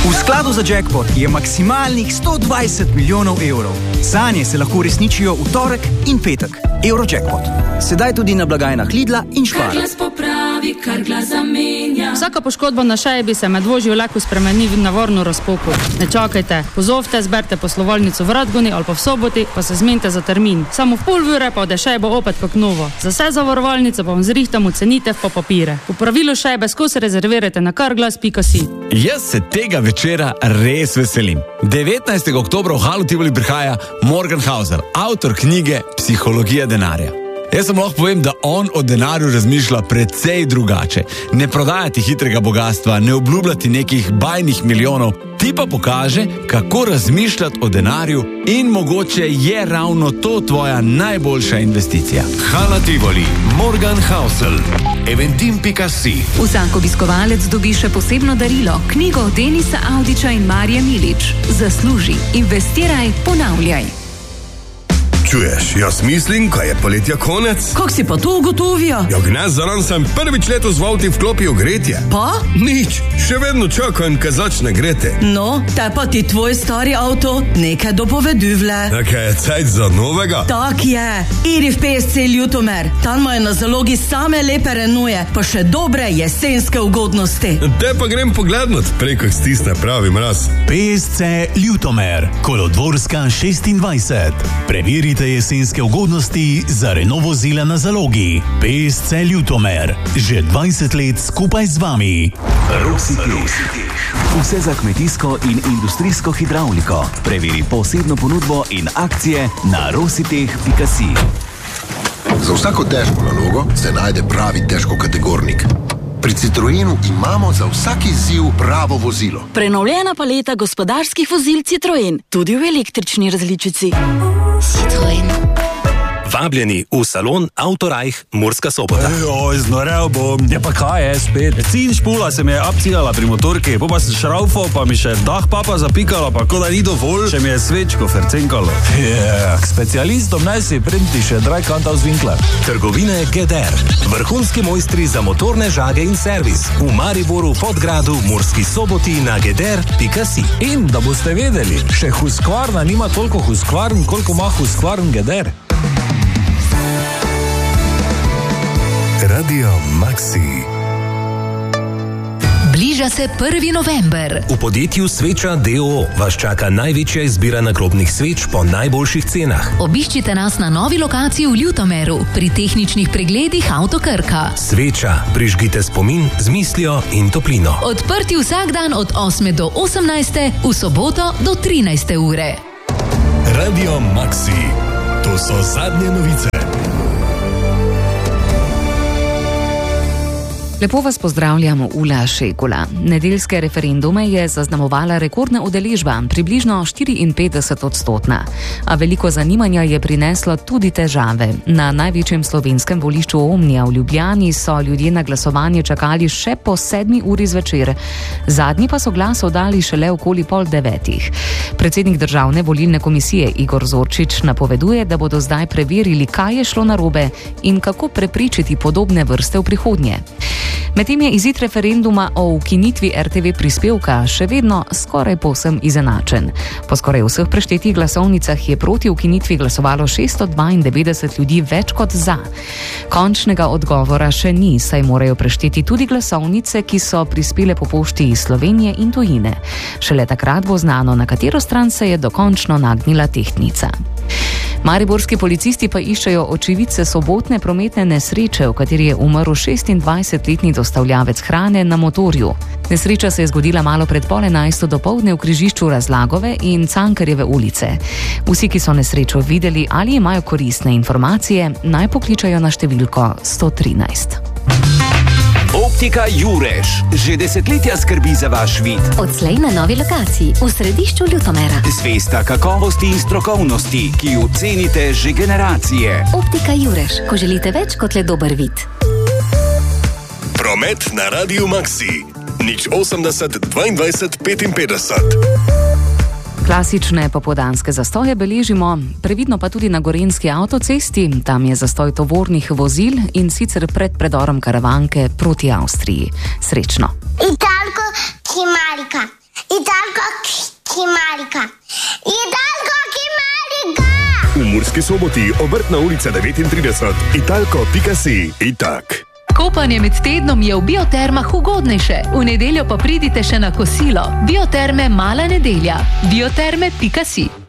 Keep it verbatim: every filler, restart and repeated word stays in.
V skladu za jackpot je maksimalnih sto dvajset milijonov evrov. Sanje se lahko uresničijo v torek in petek. Eurojackpot. Sedaj tudi na blagajnah Lidla in Spar. Carglass popravi, Carglass zamenja. Vsaka poškodba na šeji bi se med vožnjo lahko spremeni v navorno razpoko. Ne čakajte, pozovite, zberite poslovalnico v Radgoni ali pa v Soboti, pa se zmenite za termin. Samo v pol ure pa ode šej bo opet kot novo. Za vse zavarovalnice pa vam zrihtamo cenitev pa papire. V pravilu šejbe skozi rezervirajte na carglass pika si. Jaz se tega večera res veselim. devetnajstega oktobra v Halu Tivoli prihaja Morgan Housel, avtor knjige Psihologija denarja. Jaz sem lahko povem, da on o denarju razmišlja precej drugače. Ne prodajati hitrega bogatstva, ne obljubljati nekih bajnih milijonov, ti pa pokaže, kako razmišljati o denarju in mogoče je ravno to tvoja najboljša investicija. Hala Tivoli, Morgan Housel, eventim pika si. Vsak obiskovalec dobi še posebno darilo, knjigo Denisa Avdića in Marije Milič. Zasluži, investiraj, ponavljaj. Čuješ, jaz mislim, kaj je poletja konec. Kako si pa to ugotovil? Ja, gnez zaran sem prvič letos v avti vklopil gretje. Pa? Nič, še vedno čakam, kaj začne grete. No, te pa ti tvoj stari avto nekaj dopoveduvle. Nekaj je cajt za novega? Tak je. Iri v P S C Ljutomer. Tam imajo na zalogi same lepe Renaultje, pa še dobre jesenske ugodnosti. Te pa grem poglednot, preko stisne pravi mraz. P S C Ljutomer, Kolodvorska šestindvajset. Preverite jesenske ugodnosti za Renault vozila na zalogi. P S C Ljutomer, že dvajset let skupaj z vami. Rositeh. Vse za kmetijsko in industrijsko hidravliko. Preveri posebno ponudbo in akcije na rositeh pika si. Za vsako težko nalogo se najde pravi težkokategornik. Pri Citroenu imamo za vsak izziv pravo vozilo. Prenovljena paleta gospodarskih vozil Citroen, tudi v električni različici. Citroen. Vabljeni v salon Autorajh Murska Sobota. Oj, znorel bom. Ja pa kaj je spet? Cin špula se mi je apcigala pri motorki, pa pa sem šraufal, pa mi še dah papa zapikala, pa ko da ni dovolj, še mi je svečko fercenkalo. Yeah. K specialistom naj si printi še Drajkantov z Winkler. Trgovine Geder. Vrhunski mojstri za motorne žage in servis. V Mariboru, Podgradu, Murski Soboti na geder pika si. In da boste vedeli, še Husqvarna nima toliko Husqvarn, koliko ima Husqvarn Geder. Radio Maxi. Bliža se prvi november. V podjetju Sveča D O O vas čaka največja izbira nagrobnih sveč po najboljših cenah. Obiščite nas na novi lokaciji v Ljutomeru pri tehničnih pregledih Avto Krka. Sveča, prižgite spomin z mislijo in toplino. Odprti vsak dan od osme do osemnajste, v soboto do trinajste ure. Radio Maxi. To so zadnje novice. Lepo vas pozdravljamo, Ula Šekula. Nedeljske referendume je zaznamovala rekordna udeležba, približno štiriinpetdeset odstotna. A veliko zanimanja je prineslo tudi težave. Na največjem slovenskem volišču Omnija v Ljubljani so ljudje na glasovanje čakali še po sedmi uri zvečer. Zadnji pa so glas oddali šele okoli pol devetih. Predsednik Državne volilne komisije Igor Zorčič napoveduje, da bodo zdaj preverili, kaj je šlo narobe in kako prepričati podobne vrste v prihodnje. Medtem je izid referenduma o ukinitvi R T V prispevka še vedno skoraj povsem izenačen. Po skoraj vseh preštetih glasovnicah je proti ukinitvi glasovalo šeststo dvaindevetdeset ljudi več kot za. Končnega odgovora še ni, saj morajo prešteti tudi glasovnice, ki so prispele po pošti iz Slovenije in tujine. Šele takrat bo znano, na katero stran se je dokončno nagnila tehtnica. Mariborski policisti pa iščejo očividce sobotne prometne nesreče, v kateri je umrl šestindvajsetletni dostavljavec hrane na motorju. Nesreča se je zgodila malo pred pol enajsto dopoldne v križišču Razlagove in Cankarjeve ulice. Vsi, ki so nesrečo videli ali imajo koristne informacije, naj pokličajo na številko sto trinajst. Optika Jureš že desetletja skrbi za vaš vid. Odslej na novi lokaciji v središču Ljutomera. Zvesta kakovosti in strokovnosti, ki jo cenite že generacije. Optika Jureš, ko želite več kot le dober vid. Promet na Radio Maxi. Nič osemdeset dvaindvajset petinpetdeset. Klasične popoldanske zastoje beležimo, previdno pa tudi na gorenjski avtocesti. Tam je zastoj tovornih vozil in sicer pred predorom Karavanke proti Avstriji. Srečno. Italko Kimalika. Italko Kimalika. Italko Kimalika. V Murski Soboti, Obrtna ulica devetintrideset, italko pika si. Itak. Kopanje med tednom je v biotermah ugodnejše, v nedeljo pa pridite še na kosilo. Bioterme Mala nedelja. bioterme pika si.